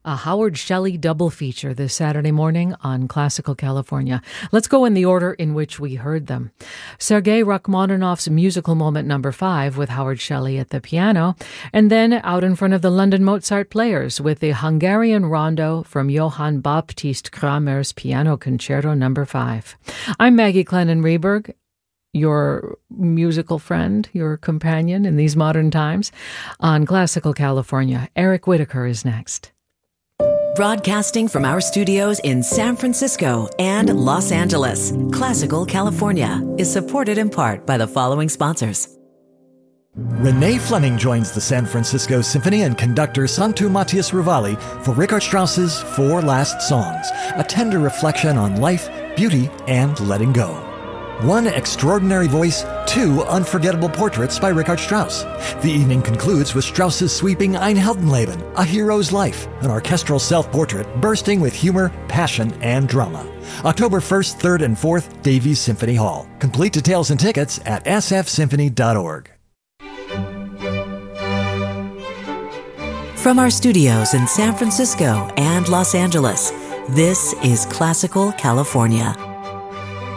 A Howard Shelley double feature this Saturday morning on Classical California. Let's go in the order in which we heard them. Sergei Rachmaninoff's Musical Moment No. 5 with Howard Shelley at the piano, and then out in front of the London Mozart Players with the Hungarian Rondo from Johann Baptist Kramer's Piano Concerto No. 5. I'm Maggie Clennon-Reberg, your musical friend, your companion in these modern times. On Classical California, Eric Whitacre is next. Broadcasting from our studios in San Francisco and Los Angeles, Classical California is supported in part by the following sponsors. Renee Fleming joins the San Francisco Symphony and conductor Santu Matthias Ruvali for Richard Strauss's Four Last Songs, a tender reflection on life, beauty, and letting go. One extraordinary voice, two unforgettable portraits by Richard Strauss. The evening concludes with Strauss's sweeping Ein Heldenleben, A Hero's Life, an orchestral self-portrait bursting with humor, passion, and drama. October 1st, 3rd, and 4th, Davies Symphony Hall. Complete details and tickets at sfsymphony.org. From our studios in San Francisco and Los Angeles, this is Classical California.